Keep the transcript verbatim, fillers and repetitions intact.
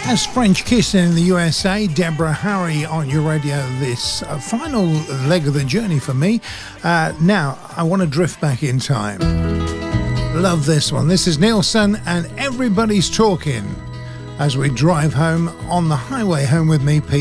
As French Kissing in the U S A, Deborah Harry on your radio, this uh, final leg of the journey for me. Uh, now, I want to drift back in time. Love this one. This is Nielsen and Everybody's Talking as we drive home on the highway home with me, Pete.